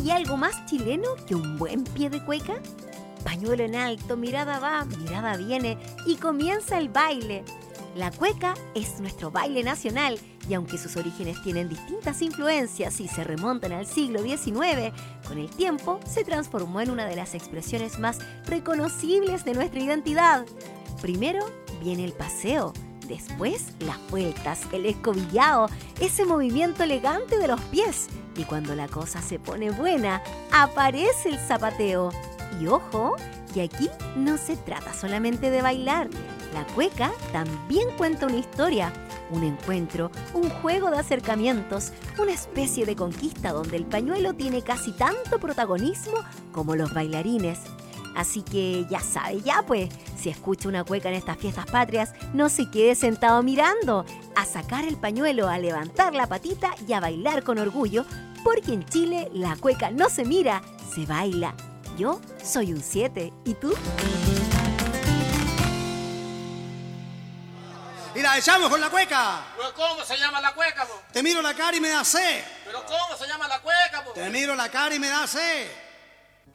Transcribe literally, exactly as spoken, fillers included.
¿hay algo más chileno que un buen pie de cueca? Pañuelo en alto, mirada va, mirada viene y comienza el baile. La cueca es nuestro baile nacional y aunque sus orígenes tienen distintas influencias y se remontan al siglo diecinueve, con el tiempo se transformó en una de las expresiones más reconocibles de nuestra identidad. Primero viene el paseo, después las vueltas, el escobillado, ese movimiento elegante de los pies. Y cuando la cosa se pone buena, aparece el zapateo. Y ojo, que aquí no se trata solamente de bailar. La cueca también cuenta una historia, un encuentro, un juego de acercamientos, una especie de conquista donde el pañuelo tiene casi tanto protagonismo como los bailarines. Así que ya sabe, ya pues, si escucha una cueca en estas fiestas patrias, no se quede sentado mirando, a sacar el pañuelo, a levantar la patita y a bailar con orgullo, porque en Chile la cueca no se mira, se baila. Yo soy un siete, ¿y tú? Y la echamos con la cueca. ¿Pero cómo se llama la cueca, po? Te miro la cara y me da sed. ¿Pero cómo se llama la cueca, po? Te miro la cara y me da sed.